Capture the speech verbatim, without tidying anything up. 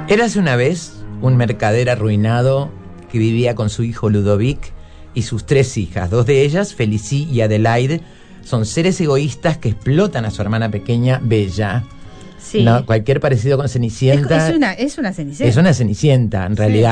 Érase una vez un mercader arruinado que vivía con su hijo Ludovic y sus tres hijas. Dos de ellas, Felicie y Adelaide, son seres egoístas que explotan a su hermana pequeña, Bella. Sí. No, cualquier parecido con Cenicienta. Es, es, una, es una Cenicienta. Es una Cenicienta, en Sí. realidad.